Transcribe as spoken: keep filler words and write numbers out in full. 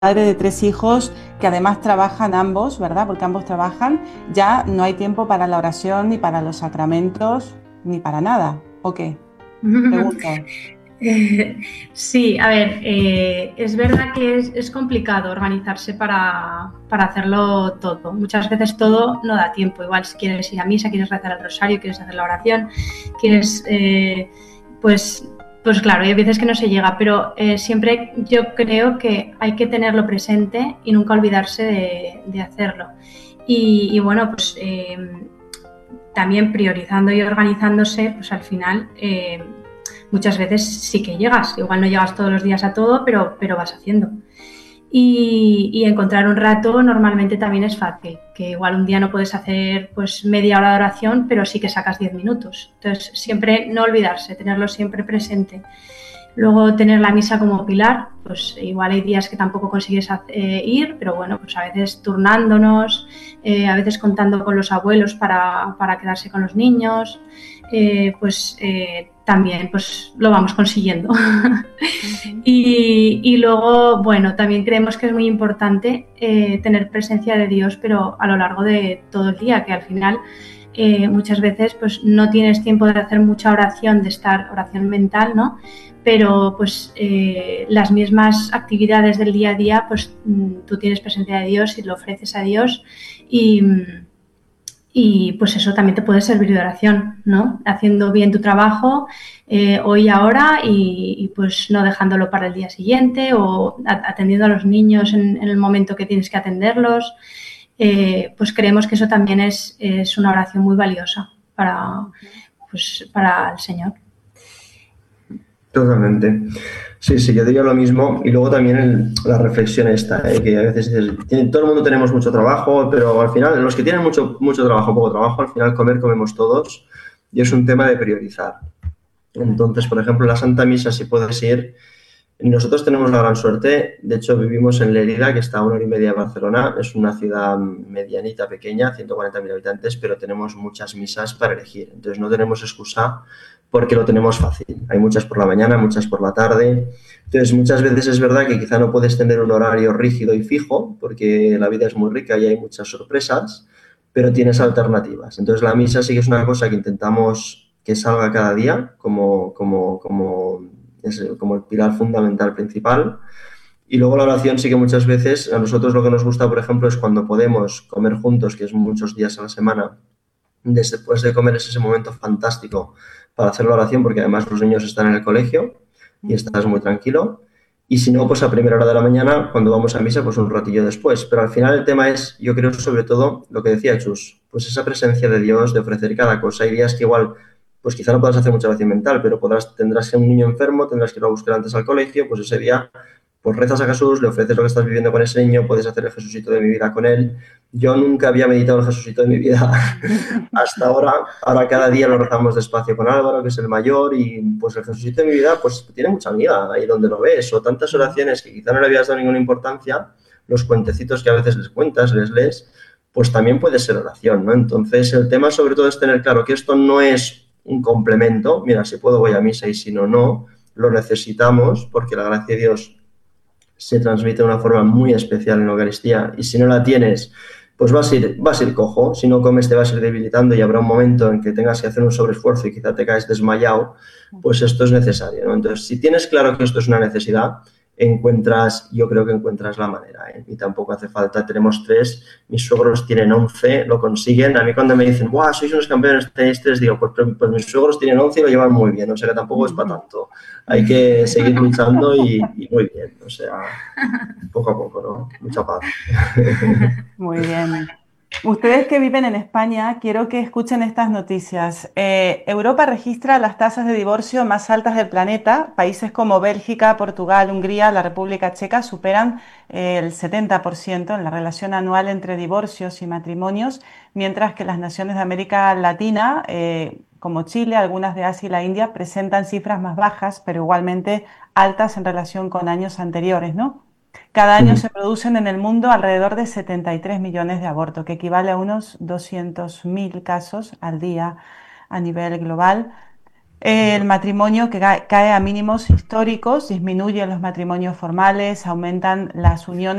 padre de tres hijos, que además trabajan ambos, ¿verdad? Porque ambos trabajan, ya no hay tiempo para la oración, ni para los sacramentos, ni para nada. ¿O qué? Pregunto. Eh, sí, a ver, eh, es verdad que es, es complicado organizarse para, para hacerlo todo. Muchas veces todo no da tiempo. Igual si quieres ir a misa, quieres rezar el rosario, quieres hacer la oración, quieres, eh, pues, pues claro, hay veces que no se llega, pero eh, siempre yo creo que hay que tenerlo presente y nunca olvidarse de, de hacerlo. Y, y bueno, pues eh, también priorizando y organizándose, pues al final... Eh, muchas veces sí que llegas, igual no llegas todos los días a todo, pero, pero vas haciendo. Y, y encontrar un rato normalmente también es fácil, que igual un día no puedes hacer pues media hora de oración, pero sí que sacas diez minutos. Entonces, siempre no olvidarse, tenerlo siempre presente. Luego tener la misa como pilar, pues igual hay días que tampoco consigues eh, ir, pero bueno, pues a veces turnándonos, eh, a veces contando con los abuelos para, para quedarse con los niños, eh, pues eh, también pues lo vamos consiguiendo. Uh-huh. y, y luego, bueno, también creemos que es muy importante eh, tener presencia de Dios, pero a lo largo de todo el día, que al final eh, muchas veces pues no tienes tiempo de hacer mucha oración, de estar oración mental, ¿no? Pero pues eh, las mismas actividades del día a día, pues tú tienes presencia de Dios y lo ofreces a Dios y, y pues eso también te puede servir de oración, ¿no? Haciendo bien tu trabajo eh, hoy, ahora y, y pues no dejándolo para el día siguiente o atendiendo a los niños en, en el momento que tienes que atenderlos, eh, pues creemos que eso también es, es una oración muy valiosa para, pues, para el Señor. Totalmente. Sí, sí, yo diría lo mismo. Y luego también el, la reflexión esta, ¿eh? Que a veces dices, tiene, todo el mundo tenemos mucho trabajo, pero al final, los que tienen mucho, mucho trabajo, poco trabajo, al final comer comemos todos y es un tema de priorizar. Entonces, por ejemplo, la Santa Misa, si puedes ir, nosotros tenemos la gran suerte, de hecho vivimos en Lérida, que está a una hora y media de Barcelona, es una ciudad medianita, pequeña, ciento cuarenta mil habitantes, pero tenemos muchas misas para elegir, entonces no tenemos excusa porque lo tenemos fácil. Hay muchas por la mañana, muchas por la tarde. Entonces, muchas veces es verdad que quizá no puedes tener un horario rígido y fijo, porque la vida es muy rica y hay muchas sorpresas, pero tienes alternativas. Entonces, la misa sí que es una cosa que intentamos que salga cada día como, como, como, es como el pilar fundamental principal. Y luego la oración sí que muchas veces, a nosotros lo que nos gusta, por ejemplo, es cuando podemos comer juntos, que es muchos días a la semana, después de comer es ese momento fantástico para hacer la oración, porque además los niños están en el colegio y estás muy tranquilo. Y si no, pues a primera hora de la mañana, cuando vamos a misa, pues un ratillo después. Pero al final el tema es, yo creo sobre todo, lo que decía Chus, pues esa presencia de Dios, de ofrecer cada cosa. Hay días que igual, pues quizá no podrás hacer mucha oración mental, pero podrás, tendrás un niño enfermo, tendrás que ir a buscar antes al colegio, pues ese día pues rezas a Jesús, le ofreces lo que estás viviendo con ese niño, puedes hacer el Jesucito de mi vida con él. Yo nunca había meditado el Jesucito de mi vida hasta ahora. Ahora cada día lo rezamos despacio con Álvaro, que es el mayor, y pues el Jesucito de mi vida pues tiene mucha amiga ahí donde lo ves, o tantas oraciones que quizá no le habías dado ninguna importancia, los cuentecitos que a veces les cuentas, les lees, pues también puede ser oración, ¿no? Entonces el tema sobre todo es tener claro que esto no es un complemento, mira, si puedo voy a misa y si no, no, lo necesitamos porque la gracia de Dios se transmite de una forma muy especial en la Eucaristía y si no la tienes, pues vas a ir, vas a ir cojo, si no comes te vas a ir debilitando y habrá un momento en que tengas que hacer un sobreesfuerzo y quizá te caes desmayado, pues esto es necesario, ¿no? Entonces, si tienes claro que esto es una necesidad, encuentras, yo creo que encuentras la manera, ¿eh? Y tampoco hace falta, tenemos tres, mis suegros tienen once, lo consiguen, a mí cuando me dicen, ¡guau, sois unos campeones, tenéis tres! Digo, pues, pues mis suegros tienen once y lo llevan muy bien, o sea que tampoco es para tanto, hay que seguir luchando y, y muy bien, o sea, poco a poco, ¿no? Mucha paz. Muy bien. Ustedes que viven en España, quiero que escuchen estas noticias. Eh, Europa registra las tasas de divorcio más altas del planeta. Países como Bélgica, Portugal, Hungría, la República Checa superan eh, el setenta por ciento en la relación anual entre divorcios y matrimonios, mientras que las naciones de América Latina, eh, como Chile, algunas de Asia y la India, presentan cifras más bajas, pero igualmente altas en relación con años anteriores, ¿no? Cada año se producen en el mundo alrededor de setenta y tres millones de abortos, que equivale a unos doscientos mil casos al día a nivel global. El matrimonio que cae a mínimos históricos, disminuyen los matrimonios formales, aumentan las uniones